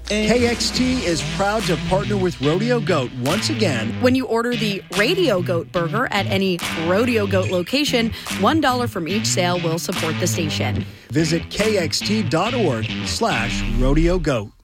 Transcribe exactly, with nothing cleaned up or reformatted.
K X T is proud to partner with Rodeo Goat once again. When you order the Radio Goat Burger at any Rodeo Goat location, one dollar from each sale will support the station. Visit kxt.org slash rodeo goat.